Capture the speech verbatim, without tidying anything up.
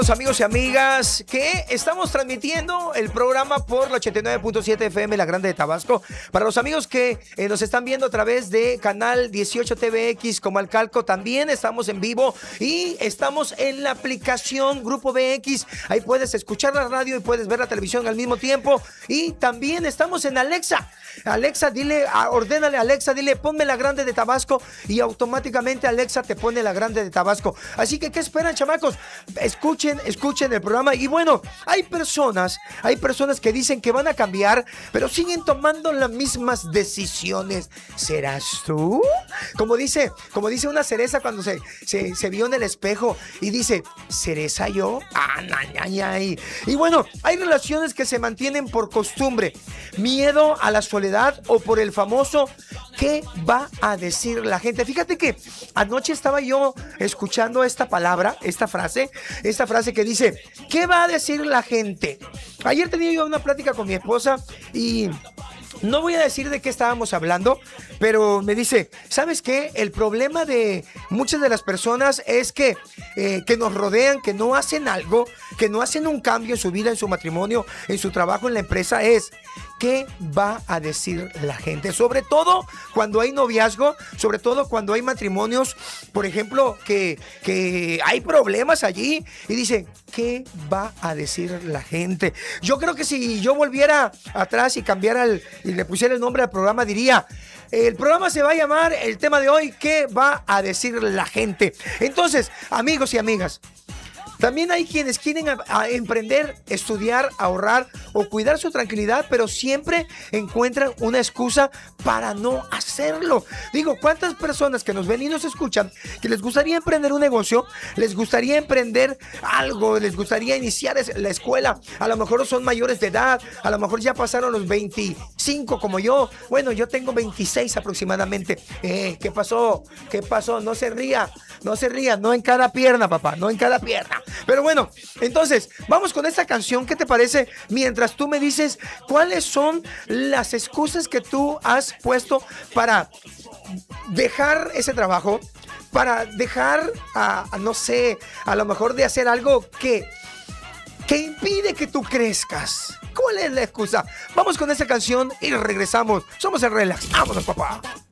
Amigos y amigas, que estamos transmitiendo el programa por la ochenta y nueve punto siete F M La Grande de Tabasco. Para los amigos que eh, nos están viendo a través de Canal dieciocho T V X Comalcalco, también estamos en vivo y estamos en la aplicación Grupo B X. Ahí puedes escuchar la radio y puedes ver la televisión al mismo tiempo. Y también estamos en Alexa. Alexa, dile, ordénale a Alexa, dile, ponme La Grande de Tabasco, y automáticamente Alexa te pone La Grande de Tabasco. Así que, ¿qué esperan, chamacos? Escuchen, escuchen el programa. Y bueno, hay personas, hay personas que dicen que van a cambiar, pero siguen tomando las mismas decisiones. ¿Serás tú? Como dice, como dice una cereza cuando se, se, se vio en el espejo y dice, ¿cereza yo? Ah, ay, ay, ay. Y bueno, hay relaciones que se mantienen por costumbre, miedo a la soledad o por el famoso ¿qué va a decir la gente? Fíjate que anoche estaba yo escuchando esta palabra, esta frase, esta frase que dice, ¿qué va a decir la gente? Ayer tenía yo una plática con mi esposa y no voy a decir de qué estábamos hablando, pero me dice, ¿sabes qué? El problema de muchas de las personas es que, eh, que nos rodean, que no hacen algo, que no hacen un cambio en su vida, en su matrimonio, en su trabajo, en la empresa, es ¿qué va a decir la gente? Sobre todo cuando hay noviazgo, sobre todo cuando hay matrimonios, por ejemplo, que, que hay problemas allí y dicen, ¿qué va a decir la gente? Yo creo que si yo volviera atrás y cambiara el, y le pusiera el nombre al programa, diría, el programa se va a llamar, el tema de hoy, ¿qué va a decir la gente? Entonces, amigos y amigas, también hay quienes quieren a, a emprender, estudiar, ahorrar o cuidar su tranquilidad, pero siempre encuentran una excusa para no hacerlo. Digo, ¿cuántas personas que nos ven y nos escuchan que les gustaría emprender un negocio, les gustaría emprender algo, les gustaría iniciar la escuela? A lo mejor son mayores de edad, a lo mejor ya pasaron los veinticinco como yo. Bueno, yo tengo veintiséis aproximadamente. Eh, ¿Qué pasó? ¿Qué pasó? No se ría, no se ría, no en cada pierna, papá, no en cada pierna. Pero bueno, entonces, vamos con esta canción. ¿Qué te parece? Mientras tú me dices cuáles son las excusas que tú has puesto para dejar ese trabajo, para dejar, a, a, no sé, a lo mejor de hacer algo que, que impide que tú crezcas. ¿Cuál es la excusa? Vamos con esta canción y regresamos. Somos el Relax. Vámonos, papá.